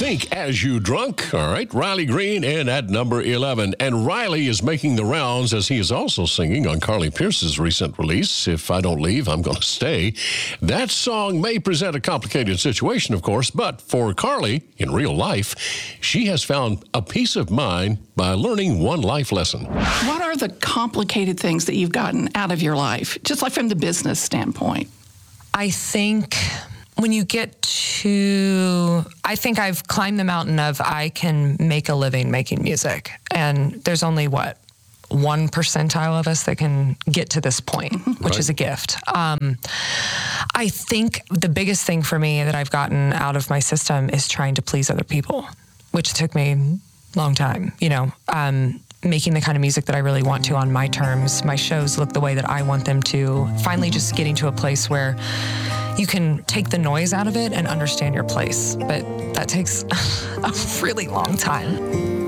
Think As You Drunk. All right, Riley Green in at number 11. And Riley is making the rounds as he is also singing on Carly Pearce's recent release, If I Don't Leave, I'm Gonna Stay. That song may present a complicated situation, of course, but for Carly, in real life, she has found a peace of mind by learning one life lesson. What are the complicated things that you've gotten out of your life, just like from the business standpoint? I think when you get to, I think I've climbed the mountain of I can make a living making music. And there's only, 1 percentile of us that can get to this point, which is a gift. I think the biggest thing for me that I've gotten out of my system is trying to please other people, which took me a long time, making the kind of music that I really want to on my terms. My shows look the way that I want them to. Finally just getting to a place where you can take the noise out of it and understand your place. But that takes a really long time.